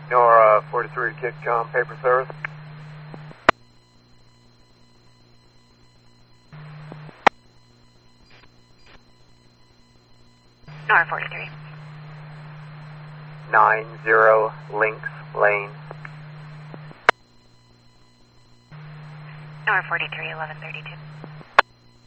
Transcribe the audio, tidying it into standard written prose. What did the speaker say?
Nora 43 Kitcom paper service. Nora 43. 90 Links Lane. Nora 43, 1132.